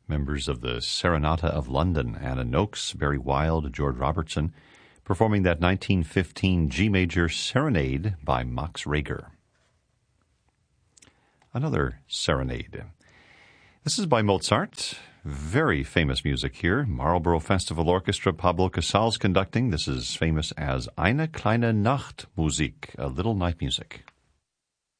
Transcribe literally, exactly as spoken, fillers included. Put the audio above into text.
Members of the Serenata of London, Anna Noakes, Barry Wild, George Robertson, performing that nineteen fifteen G major Serenade by Max Reger. Another serenade. This is by Mozart. Very famous music here. Marlborough Festival Orchestra, Pablo Casals conducting. This is famous as Eine kleine Nachtmusik, a little night music.